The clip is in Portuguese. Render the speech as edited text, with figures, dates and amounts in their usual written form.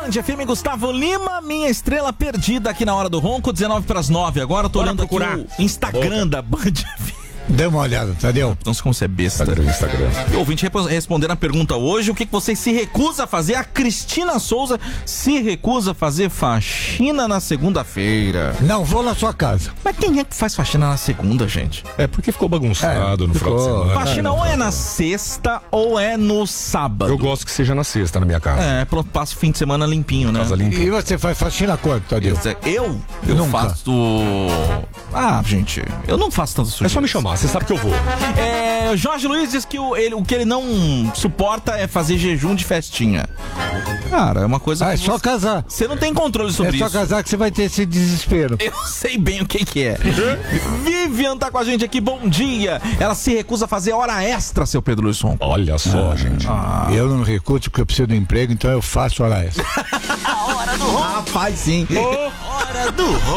Band FM, Gustavo Lima, minha estrela perdida aqui na hora do ronco, 19:09. Agora eu tô olhando aqui o Instagram da Band FM. Dê uma olhada, Tadeu. Então, como você é besta. Instagram. E o ouvinte respondendo a pergunta hoje: o que você se recusa a fazer? A Cristina Souza se recusa a fazer faxina na segunda-feira. Não vou na sua casa. Mas quem é que faz faxina na segunda, gente? É porque ficou bagunçado no final de semana. Faxina ou é na sexta ou é no sábado. Eu gosto que seja na sexta na minha casa. É, passo o fim de semana limpinho, né? Casa limpa. E você faz faxina quanto, Tadeu? Eu Nunca. faço... gente, eu não faço tanto sujeira. É só me chamar, você sabe que eu vou. Jorge Luiz diz que o que ele não suporta é fazer jejum de festinha. Cara, é uma coisa que é só casar. você não tem controle sobre isso. É só casar que você vai ter esse desespero. Eu sei bem o que é. Vivian tá com a gente aqui, bom dia. Ela se recusa a fazer hora extra, seu Pedro Luiz Ronco. Olha só, gente. Eu não recuso porque eu preciso do emprego, então eu faço hora extra. A hora do ronco. Faz sim. Hora do ronco.